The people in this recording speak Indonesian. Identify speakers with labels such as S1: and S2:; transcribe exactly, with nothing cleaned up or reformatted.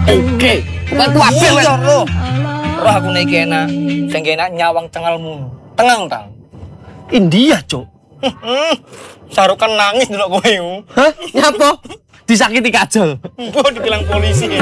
S1: Oke, bukan kuabe
S2: Iya lo.
S1: roh aku nek kena sing kena nyawang cengalmu. Tengang tang.
S2: India, Cuk.
S1: Sarukan nangis delok kowe.
S2: Hah? Nyapa? Disakiti kajol.
S1: Mbok dibilang polisi.